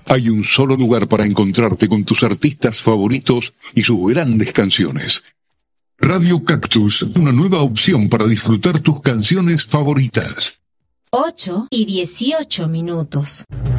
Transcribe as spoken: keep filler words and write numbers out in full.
Hay un solo lugar para encontrarte con tus artistas favoritos y sus grandes canciones. Radio Cactus, una nueva opción para disfrutar tus canciones favoritas. ocho y dieciocho minutos.